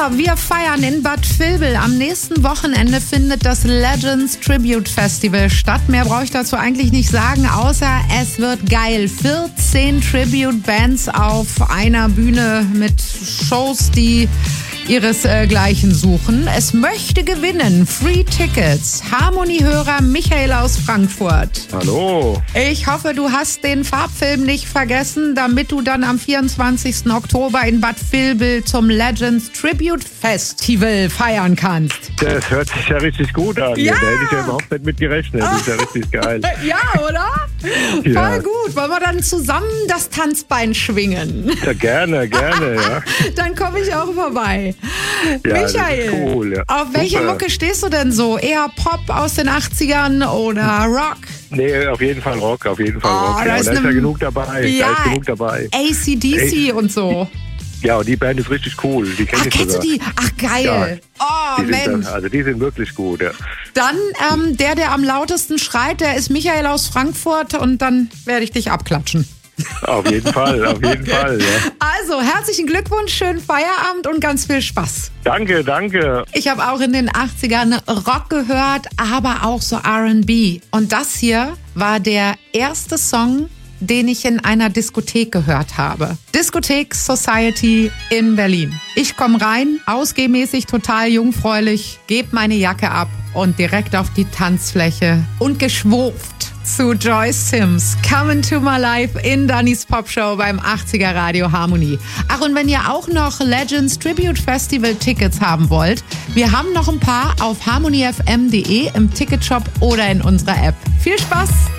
wir feiern in Bad Vilbel. Am nächsten Wochenende findet das Legends Tribute Festival statt. Mehr brauche ich dazu eigentlich nicht sagen, außer es wird geil. 14 Tribute-Bands auf einer Bühne mit Shows, die ihresgleichen suchen. Es möchte gewinnen. Free Tickets. Harmony-Hörer Michael aus Frankfurt. Hallo. Ich hoffe, du hast den Farbfilm nicht vergessen, damit du dann am 24. Oktober in Bad Vilbel zum Legends Tribute Festival feiern kannst. Das hört sich ja richtig gut an. Ja. Da hätte ich ja überhaupt nicht mit gerechnet. Das ist ja richtig geil. Ja, oder? Ja. Voll gut. Wollen wir dann zusammen das Tanzbein schwingen? Ja, gerne, ja. Dann komme ich auch vorbei. Ja, Michael, das ist cool, ja. auf welche Super. Mucke stehst du denn so? Eher Pop aus den 80ern oder Rock? Nee, auf jeden Fall Rock, Rock. da Ja, ist da ist eine- ja genug dabei. Ja. Da ist genug dabei. AC/DC und so. Ja, und die Band ist richtig cool. Die kenne Ach, ich kennst du sogar. die? Ach, geil. Oh, Die sind, Mensch. also die sind wirklich gut, ja. Dann der am lautesten schreit, der ist Michael aus Frankfurt und dann werde ich dich abklatschen. Auf jeden Fall, auf jeden Fall, ja. Also, herzlichen Glückwunsch, schönen Feierabend und ganz viel Spaß. Danke. Ich habe auch in den 80ern Rock gehört, aber auch so R&B. Und das hier war der erste Song, den ich in einer Diskothek gehört habe. Diskothek Society in Berlin. Ich komme rein, ausgehmäßig total jungfräulich, gebe meine Jacke ab und direkt auf die Tanzfläche und geschwurft zu Joyce Sims. Come into my life in Dannys Popshow beim 80er Radio Harmony. Ach, und wenn ihr auch noch Legends Tribute Festival Tickets haben wollt, wir haben noch ein paar auf harmonyfm.de im Ticketshop oder in unserer App. Viel Spaß!